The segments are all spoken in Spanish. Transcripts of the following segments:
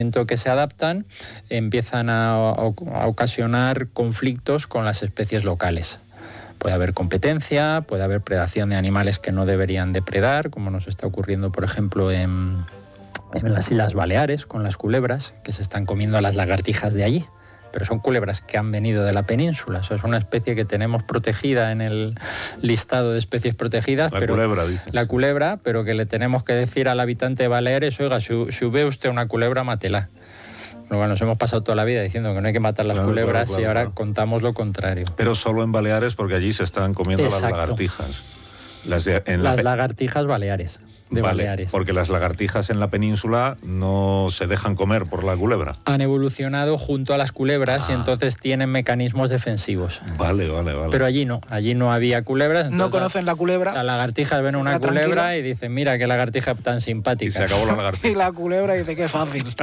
que se adaptan empiezan a ocasionar conflictos con las especies locales. Puede haber competencia, puede haber predación de animales que no deberían depredar, como nos está ocurriendo, por ejemplo, en las Islas Baleares, con las culebras, que se están comiendo a las lagartijas de allí. Pero son culebras que han venido de la península. O sea, es una especie que tenemos protegida en el listado de especies protegidas. La culebra, pero que le tenemos que decir al habitante de Baleares, oiga, si ve usted una culebra, mátela. Bueno, nos hemos pasado toda la vida diciendo que no hay que matar las culebras y ahora contamos lo contrario. Pero solo en Baleares, porque allí se están comiendo las lagartijas. Las lagartijas baleares. Baleares. Porque las lagartijas en la península no se dejan comer por la culebra. Han evolucionado junto a las culebras y entonces tienen mecanismos defensivos. Vale. Pero allí no había culebras. No conocen la culebra. Las lagartijas ven una culebra y dicen, mira qué lagartija tan simpática. Y se acabó la lagartija. Y la culebra dice que es fácil.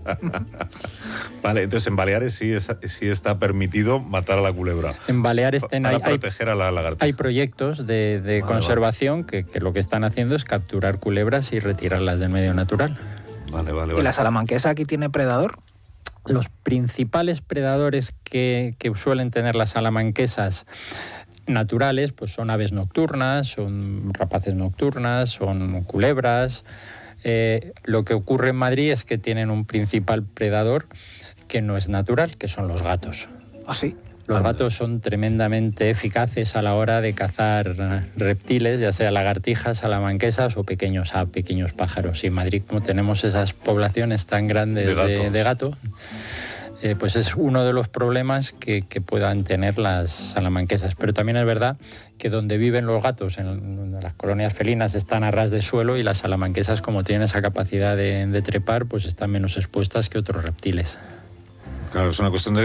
Vale, entonces en Baleares sí está permitido matar a la culebra. En Baleares para proteger a la lagartija. Hay proyectos de conservación que lo que están haciendo es capturar culebras y retirarlas del medio natural. Vale. ¿Y la salamanquesa aquí tiene predador? Los principales predadores que suelen tener las salamanquesas naturales pues son aves nocturnas, son rapaces nocturnas, son culebras. Lo que ocurre en Madrid es que tienen un principal predador que no es natural, que son los gatos. ¿Ah, sí? Los gatos son tremendamente eficaces a la hora de cazar reptiles, ya sea lagartijas, salamanquesas o pequeños pájaros. Y en Madrid, como tenemos esas poblaciones tan grandes de gato, pues es uno de los problemas que puedan tener las salamanquesas. Pero también es verdad que donde viven los gatos, en las colonias felinas, están a ras de suelo y las salamanquesas, como tienen esa capacidad de trepar, pues están menos expuestas que otros reptiles. Claro, es una cuestión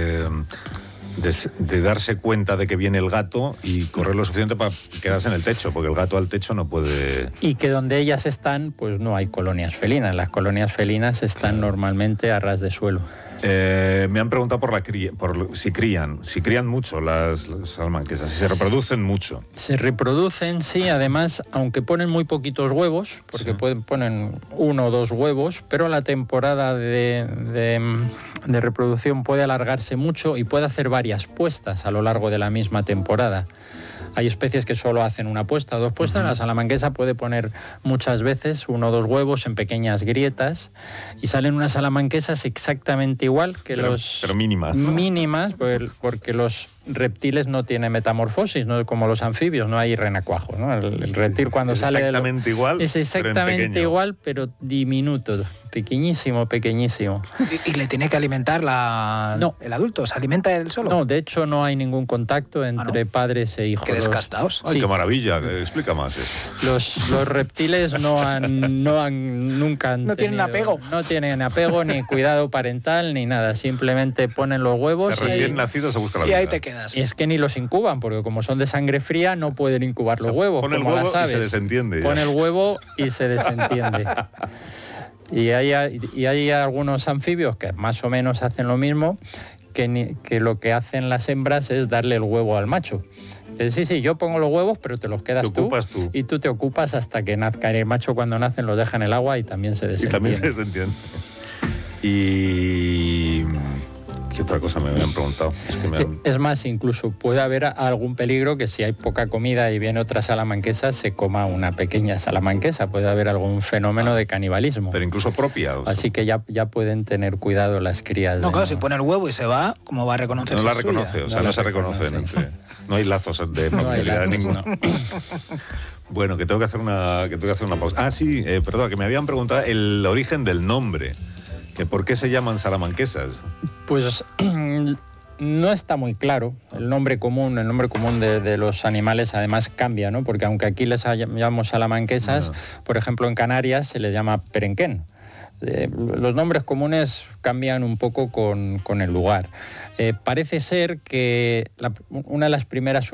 de darse cuenta de que viene el gato y correr lo suficiente para quedarse en el techo, porque el gato al techo no puede... Y que donde ellas están, pues no hay colonias felinas. Las colonias felinas están normalmente a ras de suelo. Me han preguntado por si crían mucho las salamanquesas, si se reproducen mucho. Se reproducen, sí, además, aunque ponen muy poquitos huevos, porque ponen 1 o 2 huevos, pero la temporada de reproducción puede alargarse mucho y puede hacer varias puestas a lo largo de la misma temporada. Hay especies que solo hacen una puesta o 2 puestas. La salamanquesa puede poner muchas veces 1 o 2 huevos en pequeñas grietas y salen unas salamanquesas exactamente igual que pero mínimas. Mínimas, porque los reptiles no tienen metamorfosis, no como los anfibios, no hay renacuajo, ¿no? El reptil cuando sale exactamente igual, es exactamente igual, pero diminuto, pequeñísimo. ¿Y le tiene que alimentar el adulto? ¿Se alimenta él solo? No, de hecho no hay ningún contacto entre padres e hijos. ¡Qué descastados! ¡Ay, qué maravilla! Explica más eso. Los reptiles nunca han no tienen apego. No tienen apego, ni cuidado parental, ni nada. Simplemente ponen los huevos recién nacidos se busca la vida. Y ahí te quedas. Y es que ni los incuban, porque como son de sangre fría, no pueden incubar los huevos. Pone el huevo y se desentiende. Pone el huevo y se desentiende. Y hay algunos anfibios que más o menos hacen lo mismo, que lo que hacen las hembras es darle el huevo al macho. Dices, sí, yo pongo los huevos, pero te los quedas tú. Y tú te ocupas hasta que nazca. El macho cuando nacen los deja en el agua y también se desentiende. Y... ¿Qué otra cosa me habían preguntado? Es más, incluso puede haber algún peligro que si hay poca comida y viene otra salamanquesa, se coma una pequeña salamanquesa. Puede haber algún fenómeno de canibalismo. Pero incluso propia. Así que ya pueden tener cuidado las crías. No, claro, si pone el huevo y se va, ¿cómo va a reconocer? No la reconoce, no se reconocen entre... No hay lazos de familiaridad ninguno. Bueno, que tengo que hacer una pausa. Ah, sí, perdón, que me habían preguntado el origen del nombre. ¿Por qué se llaman salamanquesas? Pues no está muy claro. El nombre común de los animales además cambia, ¿no? Porque aunque aquí les llamamos salamanquesas, por ejemplo en Canarias se les llama perenquén. Los nombres comunes cambian un poco con el lugar. Parece ser que una de las primeras